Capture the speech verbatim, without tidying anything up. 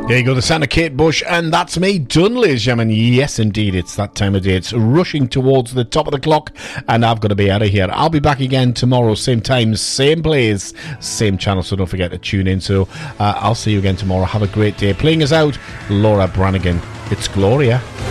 There you go, the sound of Kate Bush, and that's me done, ladies and gentlemen. Yes, indeed, it's that time of day. It's rushing towards the top of the clock, and I've got to be out of here. I'll be back again tomorrow, same time, same place, same channel, so don't forget to tune in. So uh, I'll see you again tomorrow. Have a great day. Playing us out, Laura Branigan. It's Gloria.